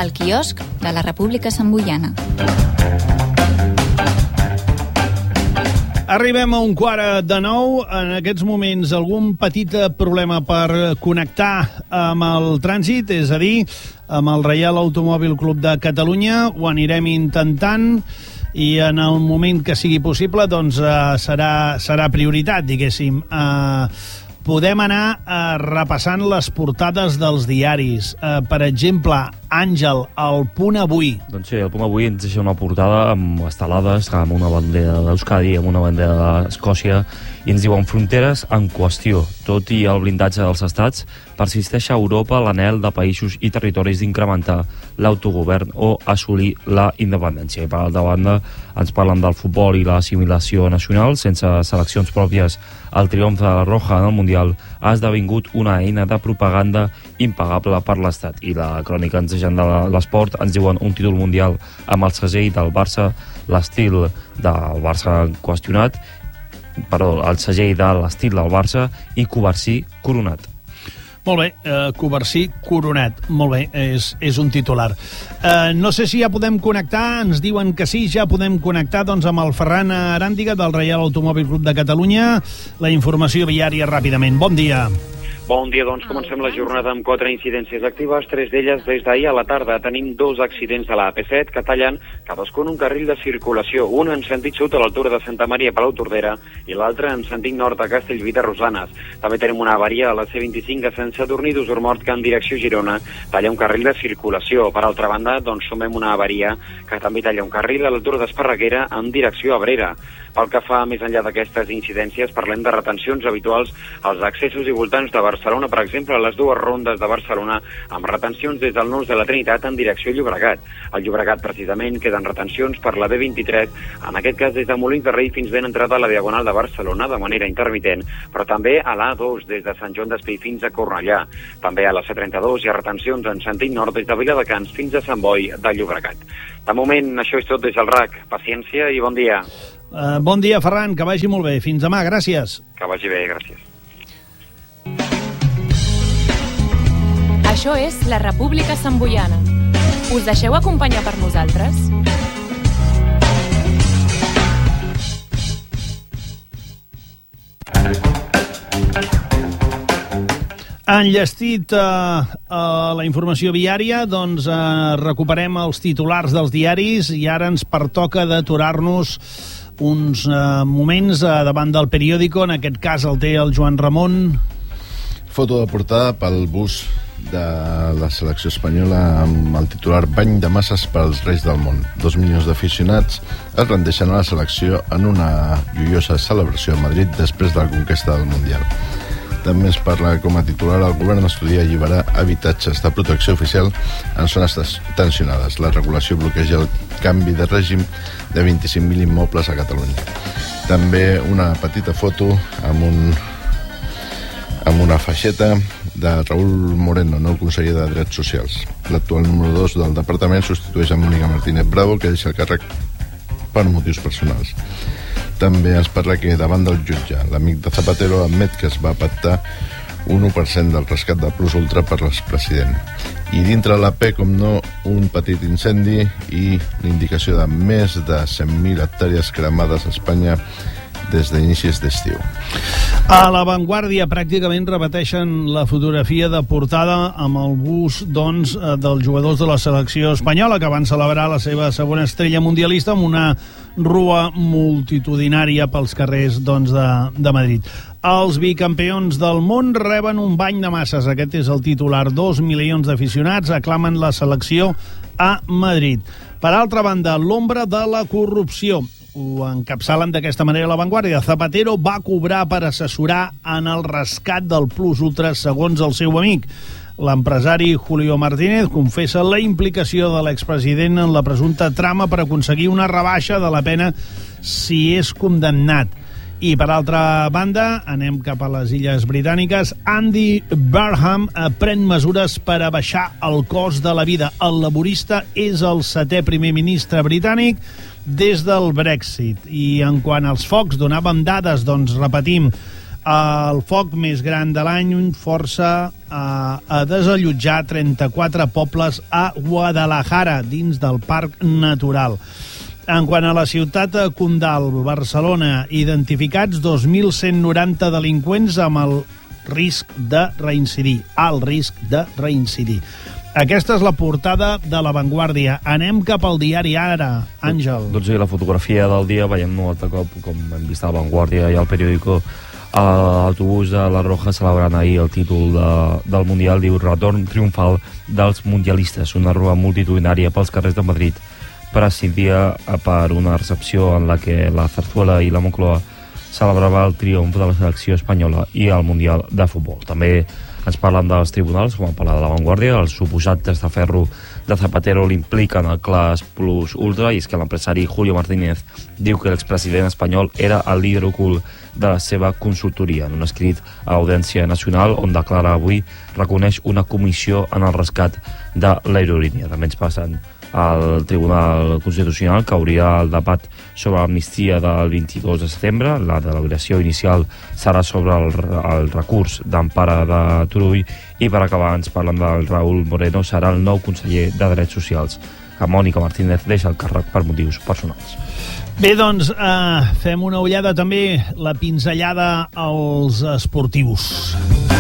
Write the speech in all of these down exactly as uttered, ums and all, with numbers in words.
el quiosc de la República Samboiana. Arribem a un quart de nou. En aquests moments algun petit problema per connectar amb el trànsit, és a dir, amb el Reial Automòbil Club de Catalunya. Ho anirem intentant i en el moment que sigui possible doncs eh, serà, serà prioritat, diguéssim. Eh, podem anar eh, repassant les portades dels diaris. Eh, per exemple, Àngel, el Punt Avui. Doncs sí, el Punt Avui ens deixa una portada amb estelades, amb una bandera d'Euskadi, amb una bandera d'Escòcia, i ens diuen fronteres en qüestió. Tot i el blindatge dels estats, persisteix a Europa l'anhel de països i territoris d'incrementar l'autogovern o assolir la independència. I per altra banda, ens parlen del futbol i l'assimilació nacional. Sense seleccions pròpies, el triomf de la Roja en el Mundial ha esdevingut una eina de propaganda impagable per l'Estat. I la crònica ens deixen de l'esport, ens diuen un títol mundial amb el segell del Barça, l'estil del Barça qüestionat, perdó, el segell de l'estil del Barça i Covarsí coronat. Molt bé, eh, Covarsí coronat. Molt bé, és, és un titular. Eh, no sé si ja podem connectar, ens diuen que sí, ja podem connectar doncs, amb el Ferran Aràndiga del Reial Automòbil Club de Catalunya. La informació viària ràpidament. Bon dia. Bon dia, doncs comencem la jornada amb quatre incidències actives, tres d'elles des d'ahir a la tarda. Tenim dos accidents a la A P set que tallen cadascun un carril de circulació, un en sentit sud a l'altura de Santa Maria Palau-Tordera i l'altre en sentit nord a Castellví de Rosanes. També tenim una avaria a la C vint-i-cinc a Sant Sadurní d'Usormort que en direcció Girona talla un carril de circulació. Per altra banda, doncs sumem una avaria que també talla un carril a l'altura d'Esparreguera en direcció a Abrera. Pel que fa més enllà d'aquestes incidències, parlem de retencions habituals als accessos i voltants de Barcelona, per exemple, a les dues rondes de Barcelona, amb retencions des del Nus de la Trinitat en direcció a Llobregat. Al Llobregat, precisament, queden retencions per la B vint-i-tres, en aquest cas des de Molins de Rei fins ben entrada a la Diagonal de Barcelona, de manera intermitent, però també a l'A dos, des de Sant Joan d'Espí fins a Cornellà. També a la C trenta-dos hi ha retencions en sentit nord des de Viladecans fins a Sant Boi de Llobregat. De moment, això és tot des del R A C. Paciència i bon dia. Uh, bon dia, Ferran, que vagi molt bé. Fins demà, gràcies. Que vagi bé, gràcies. Això és la República Samboiana. Us deixeu acompanyar per nosaltres? Enllestit eh, a la informació viària, doncs eh, recuperem els titulars dels diaris i ara ens pertoca d'aturar-nos uns eh, moments eh, davant del periòdico. En aquest cas el té el Joan Ramon. Foto de portada pel bus de la selecció espanyola amb el titular Bany de masses pels reis del món. Dos milions d'aficionats es rendeixen a la selecció en una joiosa celebració a Madrid després de la conquesta del Mundial. També es parla com a titular el govern estudia alliberar habitatges de protecció oficial en zones tensionades. La regulació bloqueja el canvi de règim de vint-i-cinc mil immobles a Catalunya. També una petita foto amb un amb una faixa de Raúl Moreno, nou conseller de Drets Socials. L'actual número dos del departament substitueix a Mónica Martínez Bravo, que deixa el càrrec per motius personals. També es parla que davant del jutge, l'amic de Zapatero admet que es va pactar un u per cent del rescat del Plus Ultra per l'expresident. I dintre l'A P, com no, un petit incendi i l'indicació de més de cent mil hectàrees cremades a Espanya des d'inicis d'estiu. A La Vanguardia pràcticament repeteixen la fotografia de portada amb el bus doncs, dels jugadors de la selecció espanyola que van celebrar la seva segona estrella mundialista amb una rua multitudinària pels carrers doncs, de, de Madrid. Els bicampions del món reben un bany de masses. Aquest és el titular. Dos milions d'aficionats aclamen la selecció a Madrid. Per altra banda, l'ombra de la corrupció. Ho encapçalen d'aquesta manera La Vanguardia. Zapatero va cobrar per assessorar en el rescat del Plus Ultra, segons el seu amic. L'empresari Julio Martínez confessa la implicació de l'expresident en la presumpta trama per aconseguir una rebaixa de la pena si és condemnat. I, per altra banda, anem cap a les Illes Britàniques. Andy Burnham pren mesures per abaixar el cost de la vida. El laborista és el setè primer ministre britànic des del Brexit. I en quant als focs, donàvem dades, doncs repetim, El foc més gran de l'any força a, a desallotjar trenta-quatre pobles a Guadalajara, dins del Parc Natural. En quant a la ciutat Condal, Barcelona, identificats dos mil cent noranta delinqüents amb el risc de reincidir, alt risc de reincidir. Aquesta és la portada de La Vanguardia. Anem cap al diari Ara, Àngel. Doncs sí, la fotografia del dia, veiem un altre cop, com hem vist a La Vanguardia i al periòdico, a l'autobús de La Roja celebrant ahir el títol de, del Mundial, diu retorn triomfal dels mundialistes, una rua multitudinària pels carrers de Madrid presidia per una recepció en la que la Zarzuela i la Moncloa celebrava el triomf de la selecció espanyola i el Mundial de Futbol. També ens parlen dels tribunals, com a parlat de La Vanguardia, el suposat testaferro de Zapatero l'implica en el Class Plus Ultra, i és que l'empresari Julio Martínez diu que l'expresident espanyol era el líder ocult de la seva consultoria. En un escrit a Audiència Nacional, on declara avui, reconeix una comissió en el rescat de l'aerolínia. També ens passen al Tribunal Constitucional, que hauria el debat sobre l'amnistia del vint-i-dos de setembre. La deliberació inicial serà sobre el, el recurs d'empara de Turull, i per acabar ens parlen del Raúl Moreno, serà el nou conseller de Drets Socials, que Mònica Martínez deixa el càrrec per motius personals. Bé, doncs, eh, fem una ullada també, la pinzellada als esportius.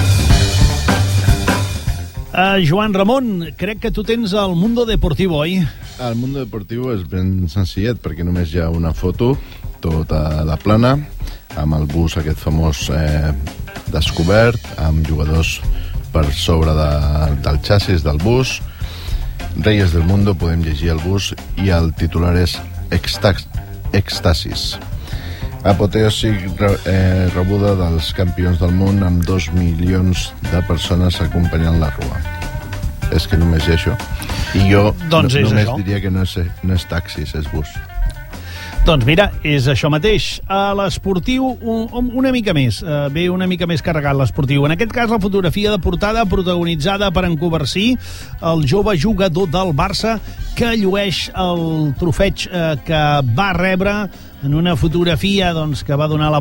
Uh, Joan Ramon, crec que tu tens el Mundo Deportivo, oi? El Mundo Deportivo és ben senzillet, perquè només hi ha una foto, tota la plana, amb el bus aquest famós eh, descobert, amb jugadors per sobre de, del xassis del bus. Reyes del Mundo, podem llegir el bus, i el titular és Èxtasis. Apoteòsic eh, rebuda dels campions del món, amb dos milions de persones acompanyant la rua. És que només hi ha això. I jo doncs no, només això. diria que no és, no és taxis, és bus. Doncs mira, és això mateix. A l'esportiu, un, una mica més. Uh, ve una mica més carregat l'esportiu. En aquest cas, la fotografia de portada protagonitzada per en Covarsí, el jove jugador del Barça, que llueix el trofeig uh, que va rebre en una fotografia doncs, que va donar la